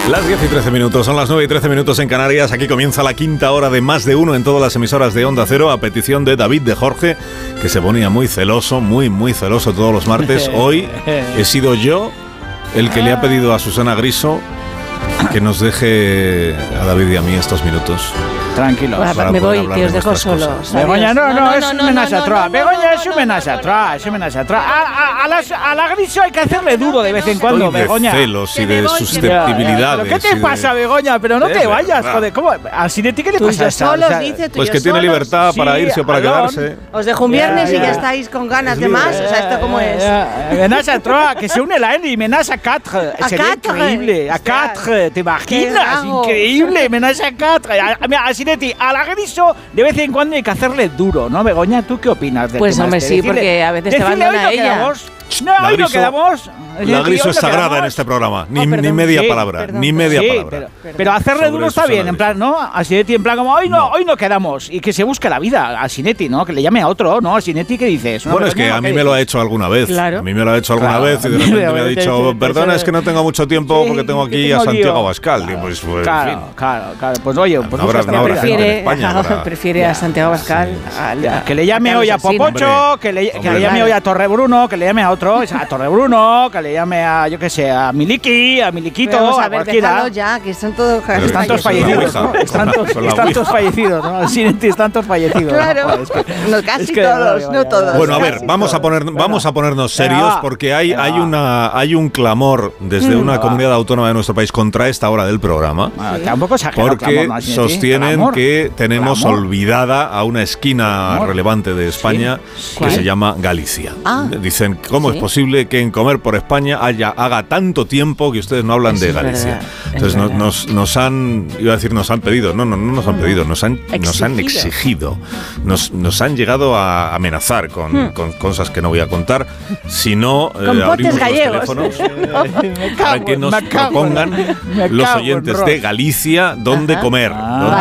Las 10 y 13 minutos, son las 9 y 13 minutos en Canarias. Aquí comienza la quinta hora de Más de Uno en todas las emisoras de Onda Cero, a petición de David de Jorge, que se ponía muy celoso, muy celoso todos los martes. Hoy he sido yo el que le ha pedido a Susana Griso que nos deje a David y a mí estos minutos. Tranquilo. Me voy, que os dejo solos. Begoña, no, es un menaje atroz. Begoña, es un menaje atroz. A la Griso hay que hacerle duro de vez en cuando, Estoy de Begoña. celos y de susceptibilidades. ¿Pero qué te pasa, Begoña? Pero no te vayas, joder. ¿Cómo? ¿A Sinetti qué le pasa a esta? Solos, dice, pues que tiene libertad para irse o para quedarse. Os dejo un viernes y ya estáis con ganas de más. O sea, ¿esto cómo es? Menaje atroz, que se une la Eli, menaje a 4. Sería increíble. A 4, ¿te imaginas? Increíble, menaje a 4. A Sinetti, a la Griso, de vez en cuando hay que hacerle duro, ¿no, Begoña? ¿Tú qué opinas de Pues hombre, sí, porque a veces te abandona ella. No, hoy no quedamos. La Griso es sagrada en este programa. Ni media palabra. Ni media palabra. Pero hacerle duro está bien, en plan, ¿no? A Sinetti, en plan, como hoy no quedamos. Y que se busque la vida a Sinetti, ¿no? Que le llame a otro, ¿no? A Sinetti, ¿qué dices? Bueno, es que a mí me lo ha hecho alguna vez. Claro. A mí me lo ha hecho alguna vez y de repente me ha dicho, perdona, es que no tengo mucho tiempo porque tengo aquí a Santiago Abascal. Y pues, claro. Pues oye, pues prefiere a Santiago Abascal. Que le llame hoy a Popocho, que le llame hoy a Torrebruno, que le llame a otro, a Torrebruno, que le llame a, yo qué sé, a Miliki, a Miliquito, a cualquiera. Ya, que están todos están todos fallecidos, ¿no? Están todos fallecidos, ¿no? Sinetti, están todos fallecidos. Claro, no, casi todos, no todos. Bueno, a ver, vamos a ponernos serios porque hay un clamor desde una comunidad autónoma de nuestro país contra esta hora del programa. Tampoco porque sostienen que tenemos olvidada a una esquina relevante de España que se llama Galicia. Dicen, ¿cómo es posible que en Comer por España haga tanto tiempo que ustedes no hablan de Galicia? Entonces nos han pedido, no nos han pedido, nos han exigido, nos han llegado a amenazar con cosas que no voy a contar, si no abrimos los teléfonos para que nos propongan los oyentes de Galicia dónde comer.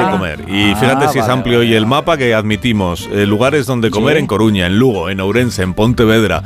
Y fíjate si es amplio hoy el mapa, que admitimos lugares donde comer en Coruña, en Lugo, en Ourense, en Pontevedra,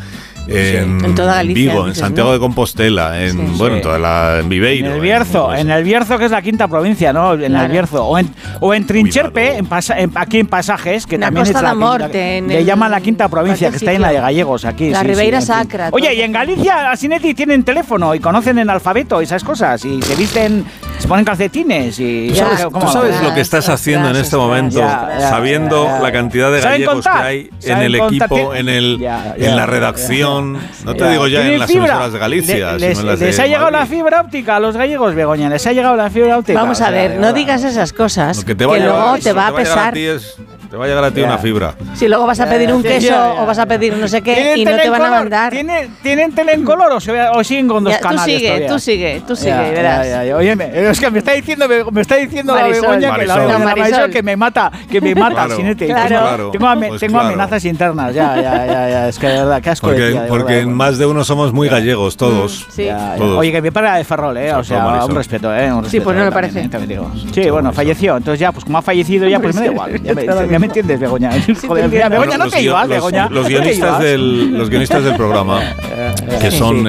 en toda Galicia, Vigo, en Santiago de Compostela, en Viveiro, en el Bierzo, que es la quinta provincia, ¿no? En el Bierzo, o en Trincherpe, aquí en Pasajes, que también es le llaman la quinta provincia, que está en la de Gallegos, aquí. La Ribeira Sacra. Oye, y en Galicia, a Sinetti tienen teléfono y conocen en alfabeto y esas cosas, y se visten, se ponen calcetines y... ¿Tú sabes lo que estás haciendo en este momento, sabiendo la cantidad de gallegos que hay en el equipo, en la redacción? No te digo ya en las emisoras de Galicia. Les ha llegado la fibra óptica a los gallegos, Begoña. Les ha llegado la fibra óptica. Vamos a ver, no digas esas cosas, que luego te va a pesar. Te va a llegar a ti una fibra. Si luego vas a pedir un queso o vas a pedir no sé qué y no te van a mandar. ¿Tienen tele en color o siguen con dos canales? Tú sigue, verás. Oye, es que me está diciendo la Begoña que la Marisol que me mata, Sinetti. Claro. Tengo amenazas internas. Ya. Es que de verdad, qué asco. Porque en Más de Uno somos muy gallegos, todos. Sí. Todos. Oye, que me para de Ferrol, o sea, un respeto, Sí, pues no me parece. Sí, bueno, falleció. Entonces ya, pues como ha fallecido ya, pues me da igual. Ya me entiendes, Begoña. Joder, Begoña, no te ibas, Begoña. Los guionistas del programa, que son...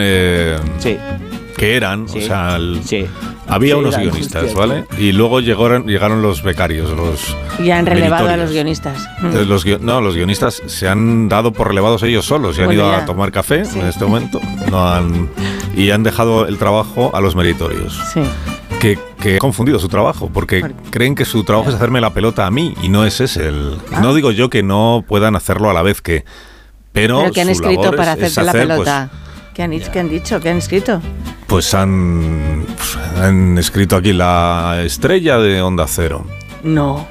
que eran, o sea... Había unos guionistas, ¿vale? Y luego llegaron los becarios, y han relevado a los guionistas. Los guionistas se han dado por relevados ellos solos y han ido a tomar café en este momento. Y han dejado el trabajo a los meritorios. Sí. Que han confundido su trabajo, porque creen que su trabajo es hacerme la pelota a mí, y no es ese el... No digo yo que no puedan hacerlo a la vez que... Pero que han escrito para hacerte la pelota. ¿Qué han dicho? ¿Qué han escrito? Pues han escrito aquí la estrella de Onda Cero. No.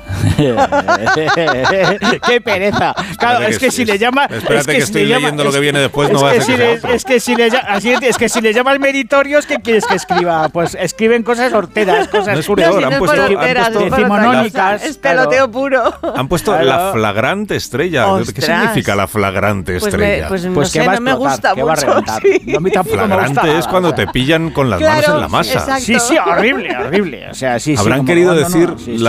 ¡Qué pereza! Claro, es que si le llama... Espérate que estoy leyendo lo que viene después, no va a ser que es que si le llaman meritorios, ¿qué quieres que escriba? Pues escriben cosas horteras, cosas han puesto decimonónicas. Es peloteo puro. Han puesto la flagrante estrella. ¿Qué significa la flagrante estrella? Pues no sé, no me gusta mucho. Flagrante es cuando te pillan con las manos en la masa. Sí, horrible. O sea, sí. Habrán querido decir